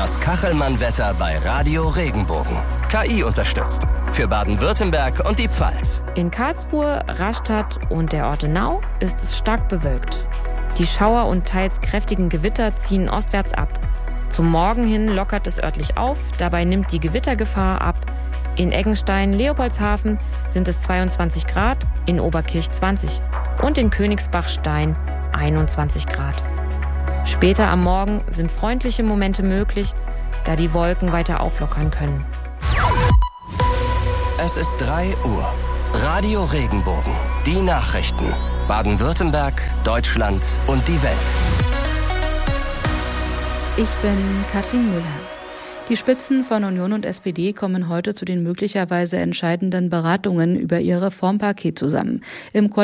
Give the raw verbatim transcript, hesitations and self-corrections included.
Das Kachelmann-Wetter bei Radio Regenbogen. K I unterstützt. Für Baden-Württemberg und die Pfalz. In Karlsruhe, Rastatt und der Ortenau ist es stark bewölkt. Die Schauer und teils kräftigen Gewitter ziehen ostwärts ab. Zum Morgen hin lockert es örtlich auf, dabei nimmt die Gewittergefahr ab. In Eggenstein, Leopoldshafen sind es zweiundzwanzig Grad, in Oberkirch zwanzig und in Königsbach-Stein einundzwanzig Grad. Später am Morgen sind freundliche Momente möglich, da die Wolken weiter auflockern können. Es ist drei Uhr. Radio Regenbogen. Die Nachrichten. Baden-Württemberg, Deutschland und die Welt. Ich bin Katrin Müller. Die Spitzen von Union und S P D kommen heute zu den möglicherweise entscheidenden Beratungen über ihr Reformpaket zusammen. Im